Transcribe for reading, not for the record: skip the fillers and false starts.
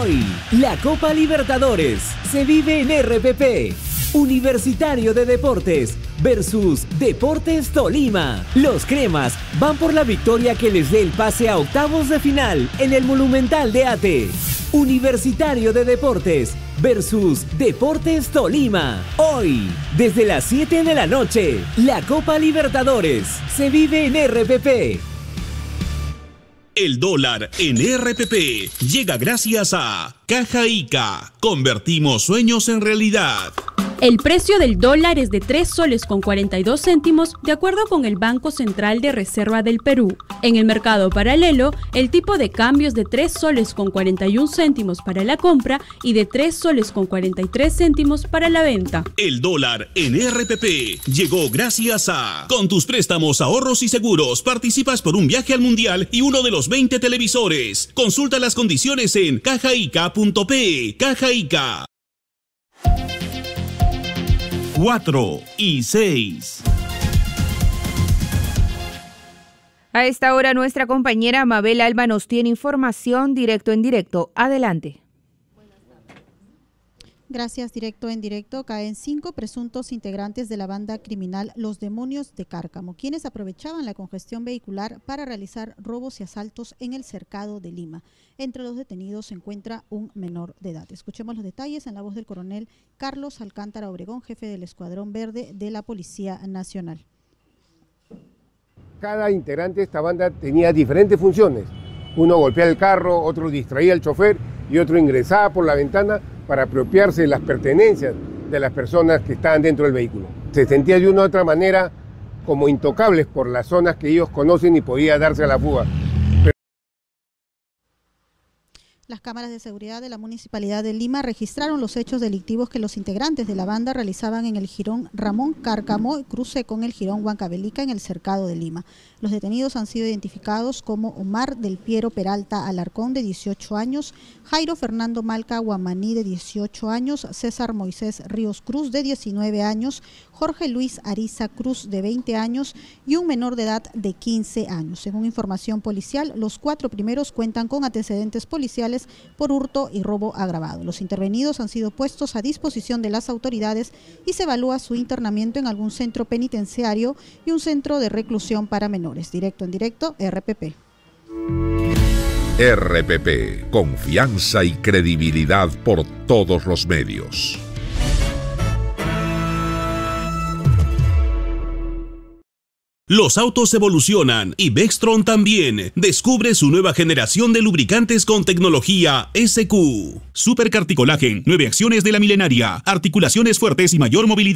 Hoy, la Copa Libertadores se vive en RPP. Universitario de Deportes versus Deportes Tolima. Los cremas van por la victoria que les dé el pase a octavos de final en el Monumental de Ate. Universitario de Deportes versus Deportes Tolima. Hoy, desde las 7 de la noche, la Copa Libertadores se vive en RPP. El dólar en RPP llega gracias a Caja Ica. Convertimos sueños en realidad. El precio del dólar es de 3 soles con 42 céntimos de acuerdo con el Banco Central de Reserva del Perú. En el mercado paralelo, el tipo de cambio es de 3 soles con 41 céntimos para la compra y de 3 soles con 43 céntimos para la venta. El dólar en RPP llegó gracias a... Con tus préstamos, ahorros y seguros, participas por un viaje al Mundial y uno de los 20 televisores. Consulta las condiciones en cajaica.pe. Caja Ica. 4 y 6. A esta hora nuestra compañera Mabel Alba nos tiene información directo en directo. Adelante. Gracias, directo en directo. Caen 5 presuntos integrantes de la banda criminal Los Demonios de Cárcamo, quienes aprovechaban la congestión vehicular para realizar robos y asaltos en el cercado de Lima. Entre los detenidos se encuentra un menor de edad. Escuchemos los detalles en la voz del coronel Carlos Alcántara Obregón, jefe del Escuadrón Verde de la Policía Nacional. Cada integrante de esta banda tenía diferentes funciones. Uno golpeaba el carro, otro distraía al chofer y otro ingresaba por la ventana para apropiarse de las pertenencias de las personas que estaban dentro del vehículo. Se sentía de una u otra manera como intocables por las zonas que ellos conocen y podía darse a la fuga. Las cámaras de seguridad de la Municipalidad de Lima registraron los hechos delictivos que los integrantes de la banda realizaban en el jirón Ramón Cárcamo, cruce con el jirón Huancavelica en el cercado de Lima. Los detenidos han sido identificados como Omar del Piero Peralta Alarcón, de 18 años, Jairo Fernando Malca Guamaní, de 18 años, César Moisés Ríos Cruz, de 19 años, Jorge Luis Ariza Cruz, de 20 años, y un menor de edad de 15 años. Según información policial, los 4 primeros cuentan con antecedentes policiales por hurto y robo agravado. Los intervenidos han sido puestos a disposición de las autoridades y se evalúa su internamiento en algún centro penitenciario y un centro de reclusión para menores. Directo en directo, RPP. RPP, confianza y credibilidad por todos los medios. Los autos evolucionan y Vextron también. Descubre su nueva generación de lubricantes con tecnología SQ. Super Carticolagen, 9 acciones de la milenaria, articulaciones fuertes y mayor movilidad.